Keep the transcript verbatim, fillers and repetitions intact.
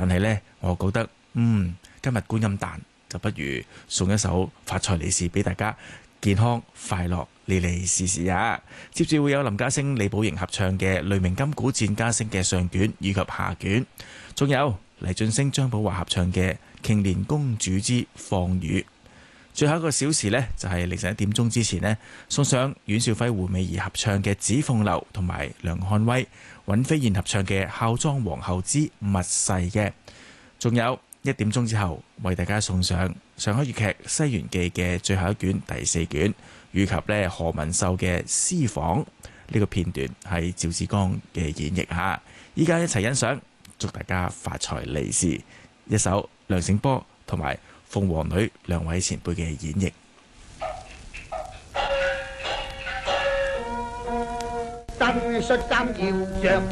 但係呢，我覺得嗯，今日觀音誕就不如送一首發財利是俾大家，健康快樂利利是是啊！接住會有林家聲、李寶瑩合唱嘅《雷鳴金鼓戰家聲》嘅上卷以及下卷，仲有黎俊升、張寶華合唱嘅《瓊蓮公主之放雨》。最後一個小時呢，就係凌晨一點鐘之前呢，送上阮兆輝、胡美儀合唱嘅《紫鳳樓》，同埋梁漢威、尹飛燕合唱嘅《孝莊皇后之密誓》嘅。仲有一點鐘之後，為大家送上上海粵劇《西園記》嘅最後一卷第四卷，以及呢何文秀嘅《私房》呢個片段係趙志剛嘅演繹嚇。依家一齊欣賞，祝大家發財利是，一首梁醒波同埋鳳凰女兩位前輩嘅演繹。 燈恤監要着